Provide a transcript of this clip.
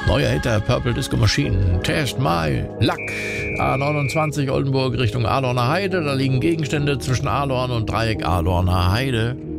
Neuer Hit der Purple Disco Machine. Test My Luck. A29 Oldenburg Richtung Ahlorner Heide. Da liegen Gegenstände zwischen Ahlorn und Dreieck Ahlorner Heide.